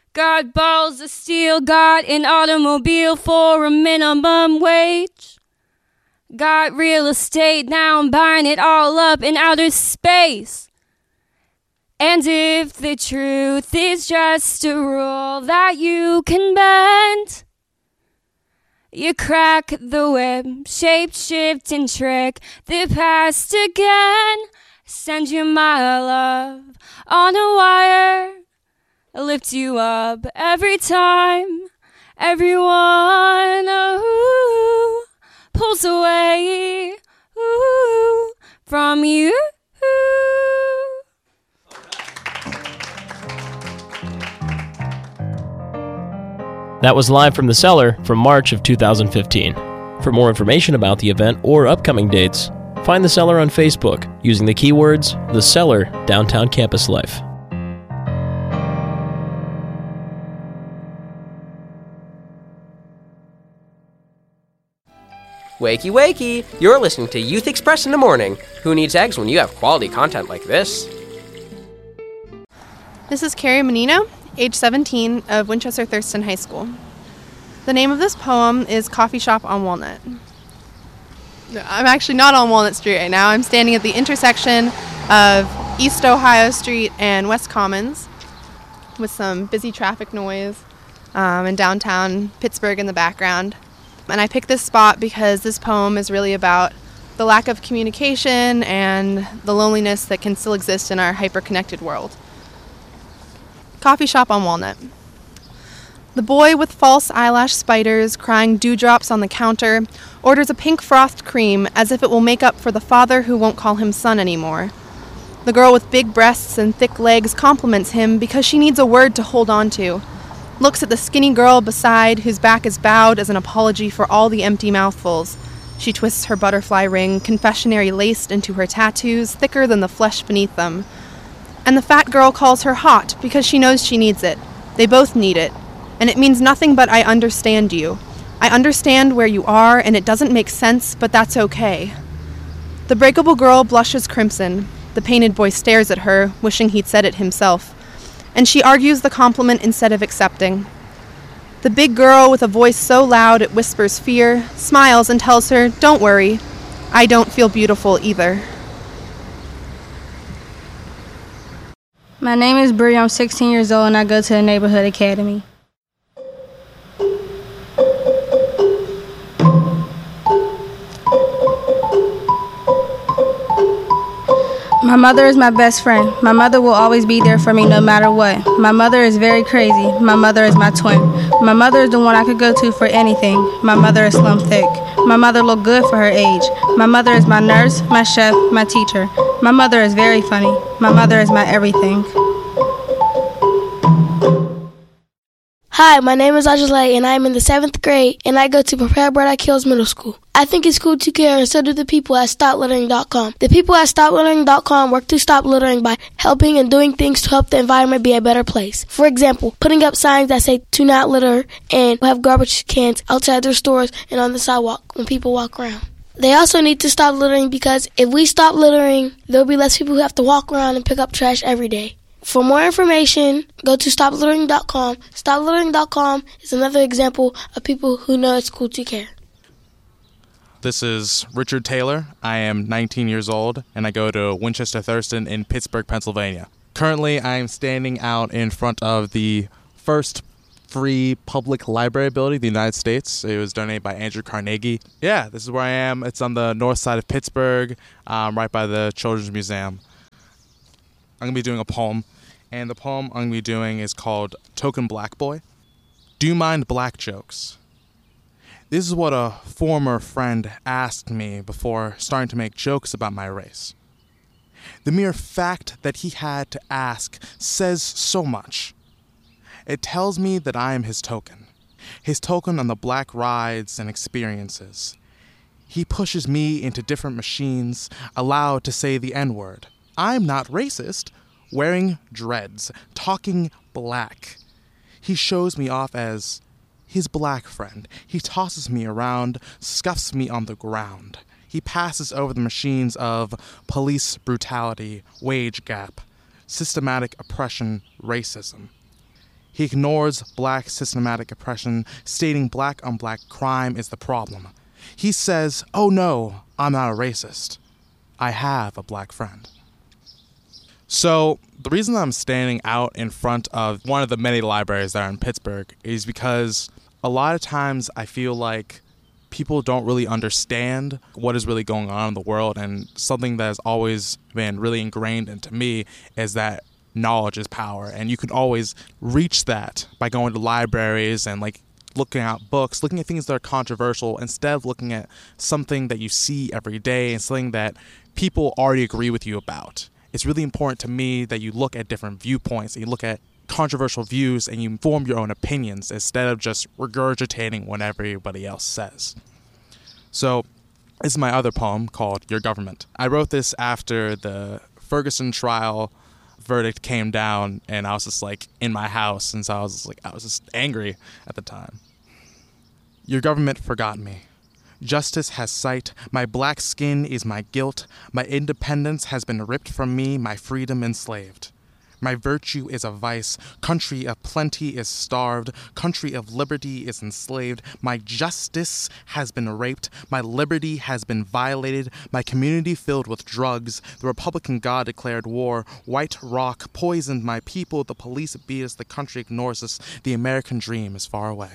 Got balls of steel, got an automobile for a minimum wage. Got real estate, now I'm buying it all up in outer space. And if the truth is just a rule that you can bend, you crack the whip, shape, shift, and trick the past again. Send you my love on a wire, lift you up every time. Everyone pulls away from you. That was live from the Cellar from March of 2015. For more information about the event or upcoming dates, find the Cellar on Facebook using the keywords The Cellar Downtown Campus Life. Wakey, wakey! You're listening to Youth Express in the Morning. Who needs eggs when you have quality content like this? This is Carrie Menino, age 17, of Winchester Thurston High School. The name of this poem is Coffee Shop on Walnut. I'm actually not on Walnut Street right now. I'm standing at the intersection of East Ohio Street and West Commons with some busy traffic noise and downtown Pittsburgh in the background. And I picked this spot because this poem is really about the lack of communication and the loneliness that can still exist in our hyper-connected world. Coffee Shop on Walnut. The boy with false eyelash spiders crying dewdrops on the counter orders a pink frost cream as if it will make up for the father who won't call him son anymore. The girl with big breasts and thick legs compliments him because she needs a word to hold on to. Looks at the skinny girl beside whose back is bowed as an apology for all the empty mouthfuls. She twists her butterfly ring, confessionary laced into her tattoos, thicker than the flesh beneath them. And the fat girl calls her hot because she knows she needs it. They both need it. And it means nothing but I understand you. I understand where you are, and it doesn't make sense, but that's okay. The breakable girl blushes crimson. The painted boy stares at her, wishing he'd said it himself. And she argues the compliment instead of accepting. The big girl, with a voice so loud it whispers fear, smiles and tells her, "Don't worry, I don't feel beautiful either." My name is Bree. I'm 16 years old and I go to the neighborhood academy. My mother is my best friend. My mother will always be there for me no matter what. My mother is very crazy. My mother is my twin. My mother is the one I could go to for anything. My mother is slim thick. My mother look good for her age. My mother is my nurse, my chef, my teacher. My mother is very funny. My mother is my everything. Hi, my name is Ajale, and I am in the 7th grade, and I go to Prepare Braddock Hills Middle School. I think it's cool to care, and so do the people at StopLittering.com. The people at StopLittering.com work to stop littering by helping and doing things to help the environment be a better place. For example, putting up signs that say "Do not litter" and have garbage cans outside their stores and on the sidewalk when people walk around. They also need to stop littering because if we stop littering, there will be less people who have to walk around and pick up trash every day. For more information, go to StopLittering.com. StopLittering.com is another example of people who know it's cool to care. This is Richard Taylor. I am 19 years old, and I go to Winchester Thurston in Pittsburgh, Pennsylvania. Currently, I am standing out in front of the first free public library building in the United States. It was donated by Andrew Carnegie. Yeah, this is where I am. It's on the north side of Pittsburgh, right by the Children's Museum. I'm going to be doing a poem, and the poem I'm going to be doing is called Token Black Boy. Do you mind black jokes? This is what a former friend asked me before starting to make jokes about my race. The mere fact that he had to ask says so much. It tells me that I am his token on the black rides and experiences. He pushes me into different machines, allowed to say the N-word. I'm not racist, wearing dreads, talking black. He shows me off as his black friend. He tosses me around, scuffs me on the ground. He passes over the machines of police brutality, wage gap, systematic oppression, racism. He ignores black systematic oppression, stating black on black crime is the problem. He says, oh no, I'm not a racist. I have a black friend. So the reason I'm standing out in front of one of the many libraries that are in Pittsburgh is because a lot of times I feel like people don't really understand what is really going on in the world, and something that has always been really ingrained into me is that knowledge is power, and you can always reach that by going to libraries and like looking at books, looking at things that are controversial instead of looking at something that you see every day and something that people already agree with you about. It's really important to me that you look at different viewpoints, and you look at controversial views, and you form your own opinions instead of just regurgitating what everybody else says. So this is my other poem called Your Government. I wrote this after the Ferguson trial verdict came down, and I was just like in my house, and so I was just angry at the time. Your government forgot me. Justice has sight. My black skin is my guilt. My independence has been ripped from me, my freedom enslaved. My virtue is a vice. Country of plenty is starved. Country of liberty is enslaved. My justice has been raped. My liberty has been violated. My community filled with drugs. The Republican God declared war. White rock poisoned my people. The police beat us. The country ignores us. The American dream is far away.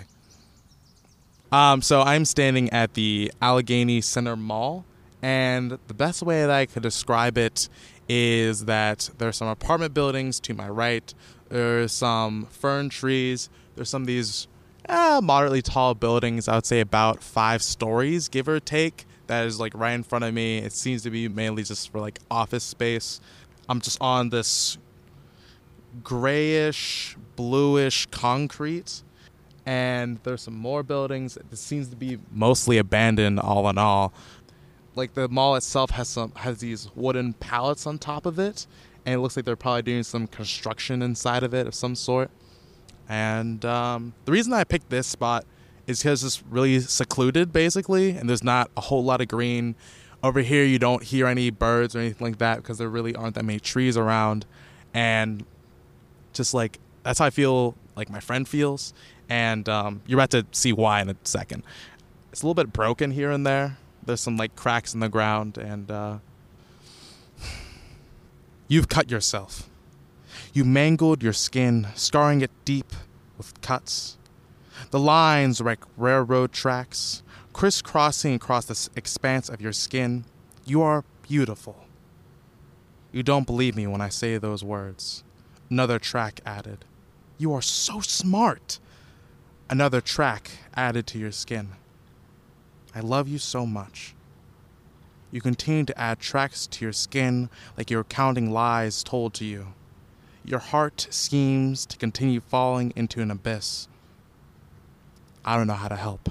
So I'm standing at the Allegheny Center Mall, and the best way that I could describe it is that there's some apartment buildings to my right, there's some fern trees, there's some of these moderately tall buildings, I would say about 5 stories, give or take, that is like right in front of me. It seems to be mainly just for like office space. I'm just on this grayish, bluish concrete, and there's some more buildings. It seems to be mostly abandoned all in all. Like the mall itself has these wooden pallets on top of it, and it looks like they're probably doing some construction inside of it of some sort. And the reason I picked this spot is because it's really secluded, basically, and there's not a whole lot of green. Over here, you don't hear any birds or anything like that because there really aren't that many trees around. And just like, that's how I feel like my friend feels. And you're about to see why in a second. It's a little bit broken here and there. There's some like cracks in the ground, and you've cut yourself. You mangled your skin, scarring it deep with cuts. The lines like railroad tracks, crisscrossing across the expanse of your skin. You are beautiful. You don't believe me when I say those words. Another track added. You are so smart. Another track added to your skin. I love you so much. You continue to add tracks to your skin like you're counting lies told to you. Your heart schemes to continue falling into an abyss. I don't know how to help.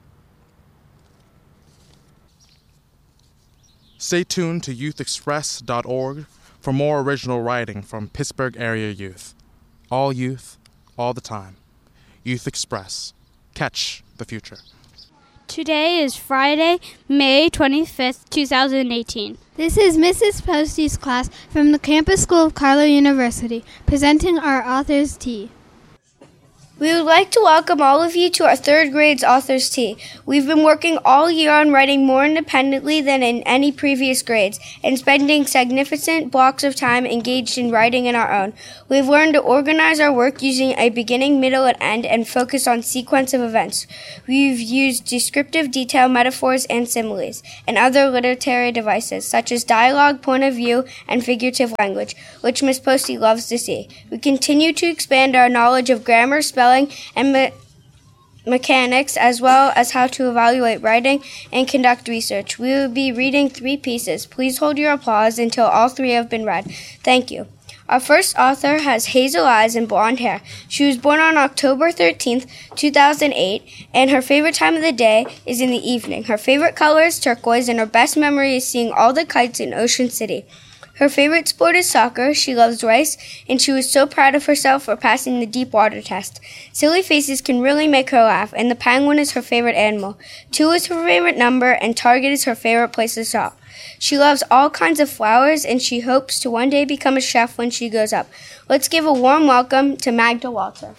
Stay tuned to youthexpress.org for more original writing from Pittsburgh area youth. All youth, all the time. Youth Express. Catch the future. Today is Friday, May 25th, 2018. This is Mrs. Postie's class from the Campus School of Carlow University, presenting our Author's Tea. We would like to welcome all of you to our 3rd grade's Author's Tea. We've been working all year on writing more independently than in any previous grades and spending significant blocks of time engaged in writing in our own. We've learned to organize our work using a beginning, middle, and end and focus on sequence of events. We've used descriptive detail, metaphors, and similes, and other literary devices such as dialogue, point of view, and figurative language, which Miss Postie loves to see. We continue to expand our knowledge of grammar, spelling, and mechanics, as well as how to evaluate writing and conduct research. We will be reading 3 pieces. Please hold your applause until all 3 have been read. Thank you. Our first author has hazel eyes and blonde hair. She was born on October 13th, 2008, and her favorite time of the day is in the evening. Her favorite color is turquoise, and her best memory is seeing all the kites in Ocean City. Her favorite sport is soccer, she loves rice, and she was so proud of herself for passing the deep water test. Silly faces can really make her laugh, and the penguin is her favorite animal. 2 is her favorite number, and Target is her favorite place to shop. She loves all kinds of flowers, and she hopes to one day become a chef when she grows up. Let's give a warm welcome to Magda Walter.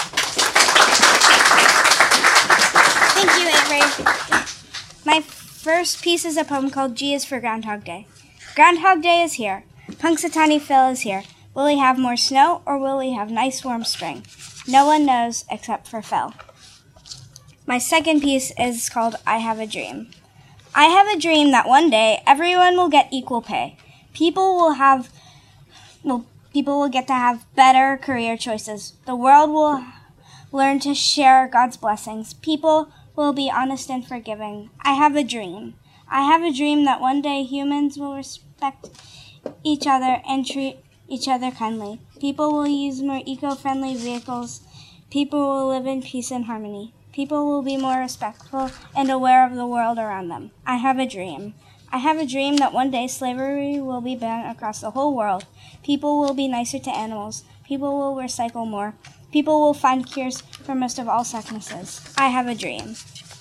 Thank you, Avery. My first piece is a poem called G is for Groundhog Day. Groundhog Day is here. Punxsutawney Phil is here. Will he have more snow, or will he have nice warm spring? No one knows except for Phil. My second piece is called I Have a Dream. I have a dream that one day everyone will get equal pay. People will get to have better career choices. The world will learn to share God's blessings. People will be honest and forgiving. I have a dream. I have a dream that one day humans will respect each other and treat each other kindly. People will use more eco-friendly vehicles. People will live in peace and harmony. People will be more respectful and aware of the world around them. I have a dream. I have a dream that one day slavery will be banned across the whole world. People will be nicer to animals. People will recycle more. People will find cures for most of all sicknesses. I have a dream.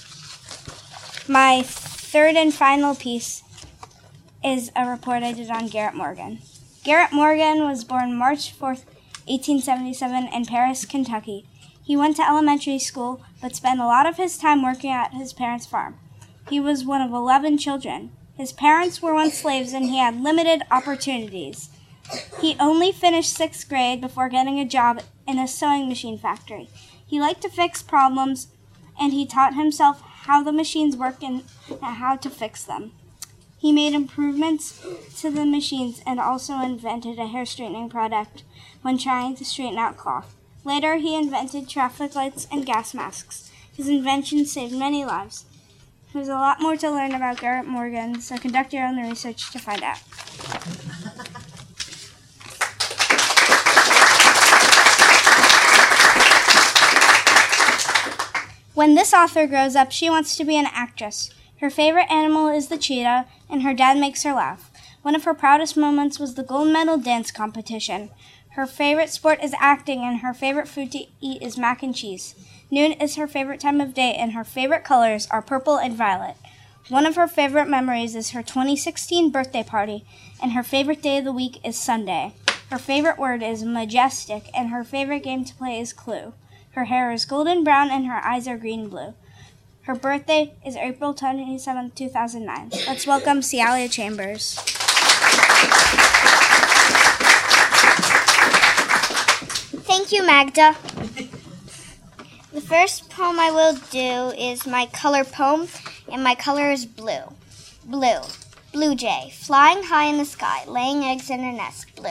My third and final piece is a report I did on Garrett Morgan. Garrett Morgan was born March 4th, 1877 in Paris, Kentucky. He went to elementary school, but spent a lot of his time working at his parents' farm. He was one of 11 children. His parents were once slaves, and he had limited opportunities. He only finished 6th grade before getting a job in a sewing machine factory. He liked to fix problems, and he taught himself how the machines work and how to fix them. He made improvements to the machines and also invented a hair straightening product when trying to straighten out cloth. Later, he invented traffic lights and gas masks. His invention saved many lives. There's a lot more to learn about Garrett Morgan, so conduct your own research to find out. When this author grows up, she wants to be an actress. Her favorite animal is the cheetah, and her dad makes her laugh. One of her proudest moments was the gold medal dance competition. Her favorite sport is acting, and her favorite food to eat is mac and cheese. Noon is her favorite time of day, and her favorite colors are purple and violet. One of her favorite memories is her 2016 birthday party, and her favorite day of the week is Sunday. Her favorite word is majestic, and her favorite game to play is Clue. Her hair is golden brown, and her eyes are green-blue. Her birthday is April 27, 2009. Let's welcome Cialia Chambers. Thank you, Magda. The first poem I will do is my color poem, and my color is blue. Blue. Blue jay, flying high in the sky, laying eggs in a nest. Blue.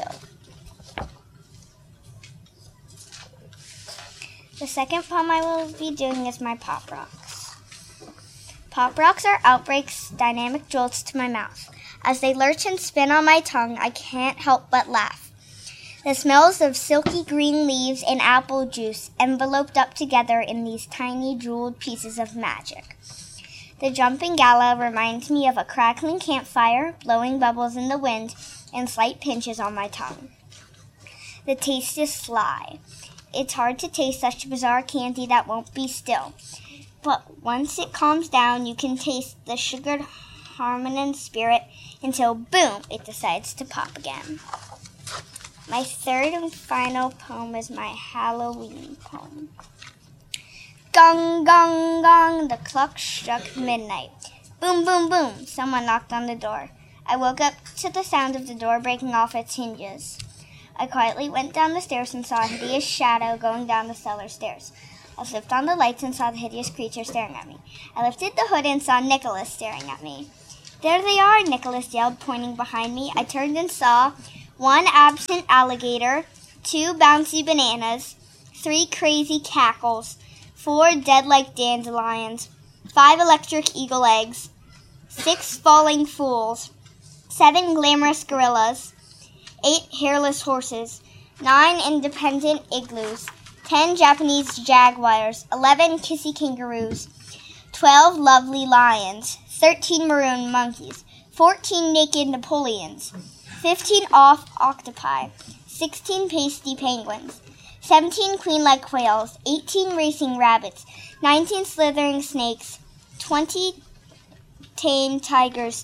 The second poem I will be doing is my pop rocks. Pop rocks are outbreaks, dynamic jolts to my mouth. As they lurch and spin on my tongue, I can't help but laugh. The smells of silky green leaves and apple juice enveloped up together in these tiny jeweled pieces of magic. The jumping gala reminds me of a crackling campfire, blowing bubbles in the wind, and slight pinches on my tongue. The taste is sly. It's hard to taste such bizarre candy that won't be still. But once it calms down, you can taste the sugared harmony spirit until, boom, it decides to pop again. My third and final poem is my Halloween poem. Gong, gong, gong, the clock struck midnight. Boom, boom, boom, someone knocked on the door. I woke up to the sound of the door breaking off its hinges. I quietly went down the stairs and saw a hideous shadow going down the cellar stairs. I flipped on the lights and saw the hideous creature staring at me. I lifted the hood and saw Nicholas staring at me. There they are, Nicholas yelled, pointing behind me. I turned and saw 1 absent alligator, 2 bouncy bananas, 3 crazy cackles, 4 dead like dandelions, 5 electric eagle eggs, 6 falling fools, 7 glamorous gorillas, 8 hairless horses, 9 independent igloos, 10 Japanese jaguars, 11 kissy kangaroos, 12 lovely lions, 13 maroon monkeys, 14 naked Napoleons, 15 off octopi, 16 pasty penguins, 17 queen-like quails, 18 racing rabbits, 19 slithering snakes, 20 tame tigers,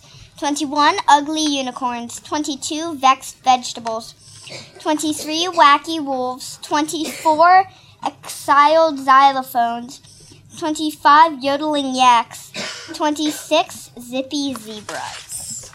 21 ugly unicorns, 22 vexed vegetables, 23 wacky wolves, 24 exiled xylophones, 25 yodeling yaks, 26 zippy zebras.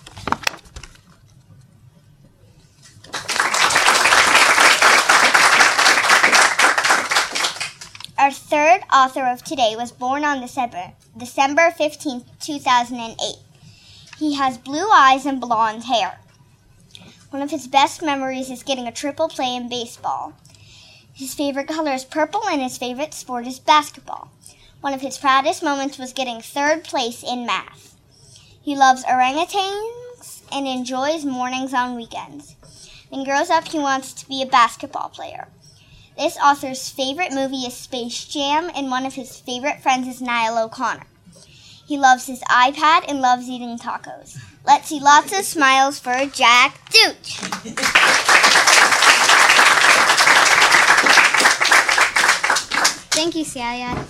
Our third author of today was born on December 15th, 2008. He has blue eyes and blonde hair. One of his best memories is getting a triple play in baseball. His favorite color is purple and his favorite sport is basketball. One of his proudest moments was getting third place in math. He loves orangutans and enjoys mornings on weekends. When he grows up, he wants to be a basketball player. This author's favorite movie is Space Jam, and one of his favorite friends is Niall O'Connor. He loves his iPad and loves eating tacos. Let's see lots of smiles for Jack Dooch. Thank you, Celia.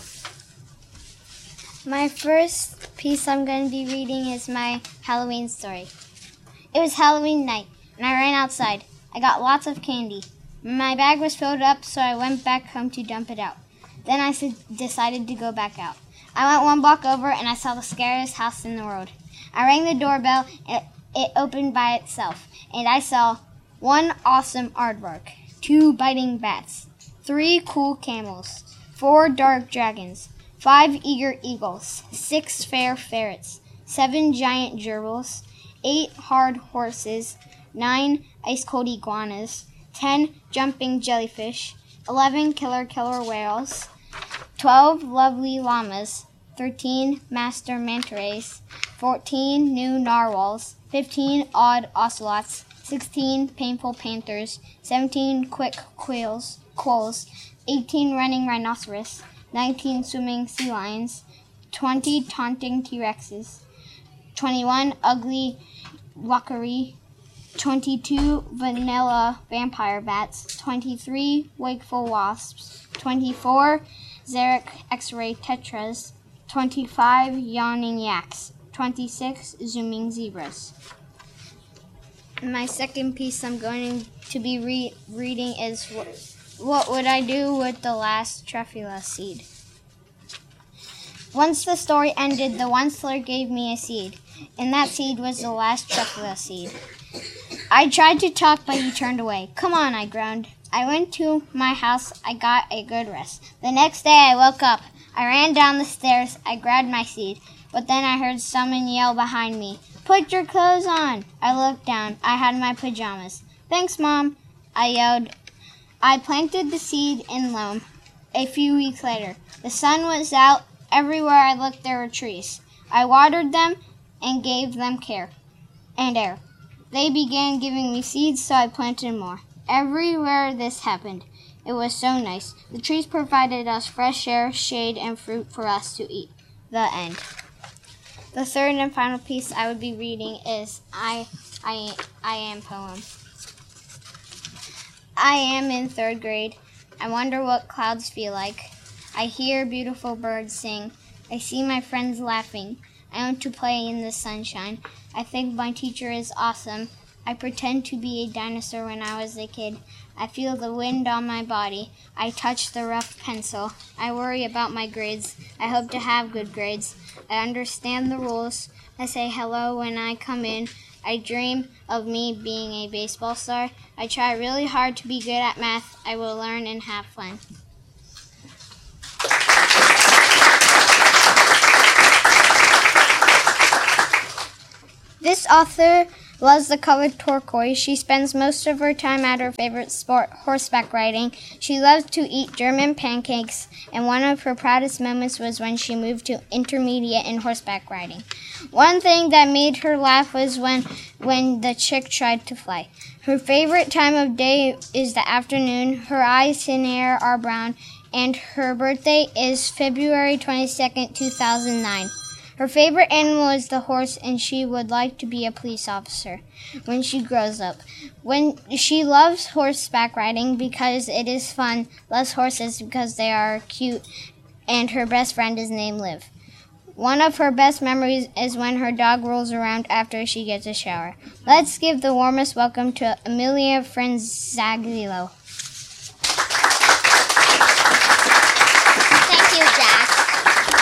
My first piece I'm going to be reading is my Halloween story. It was Halloween night, and I ran outside. I got lots of candy. My bag was filled up, so I went back home to dump it out. Then I decided to go back out. I went one block over, and I saw the scariest house in the world. I rang the doorbell, and it opened by itself, and I saw 1 awesome aardvark, 2 biting bats, 3 cool camels, 4 dark dragons, 5 eager eagles, 6 fair ferrets, 7 giant gerbils, 8 hard horses, 9 ice-cold iguanas, 10 jumping jellyfish, 11 killer whales, 12 lovely llamas, 13 master manta rays, 14 new narwhals, 15 odd ocelots, 16 painful panthers, 17 quick quolls, 18 running rhinoceros, 19 swimming sea lions, 20 taunting T-Rexes, 21 ugly walkery, 22 vanilla vampire bats, 23 wakeful wasps, 24 xeric X-ray tetras, 25 yawning yaks, 26 zooming zebras. My second piece I'm going to be reading is What Would I Do with the Last Truffula Seed? Once the story ended, the Onceler gave me a seed, and that seed was the last truffula seed. I tried to talk, but he turned away. Come on, I groaned. I went to my house. I got a good rest. The next day I woke up. I ran down the stairs. I grabbed my seed, but then I heard someone yell behind me, Put your clothes on. I looked down. I had my pajamas. Thanks, Mom, I yelled. I planted the seed in loam. A few weeks later, the sun was out. Everywhere I looked, there were trees. I watered them and gave them care and air. They began giving me seeds, so I planted more. Everywhere this happened, it was so nice. The trees provided us fresh air, shade, and fruit for us to eat. The end. The third and final piece I would be reading is I Am poem. I am in 3rd grade. I wonder what clouds feel like. I hear beautiful birds sing. I see my friends laughing. I want to play in the sunshine. I think my teacher is awesome. I pretend to be a dinosaur when I was a kid. I feel the wind on my body. I touch the rough pencil. I worry about my grades. I hope to have good grades. I understand the rules. I say hello when I come in. I dream of me being a baseball star. I try really hard to be good at math. I will learn and have fun. This author loves the color turquoise. She spends most of her time at her favorite sport, horseback riding. She loves to eat German pancakes, and one of her proudest moments was when she moved to intermediate in horseback riding. One thing that made her laugh was when the chick tried to fly. Her favorite time of day is the afternoon. Her eyes and hair are brown, and her birthday is February 22nd, 2009. Her favorite animal is the horse, and she would like to be a police officer when she grows up. When she loves horseback riding because it is fun, loves horses because they are cute, and her best friend is named Liv. One of her best memories is when her dog rolls around after she gets a shower. Let's give the warmest welcome to Amelia Franzaglio.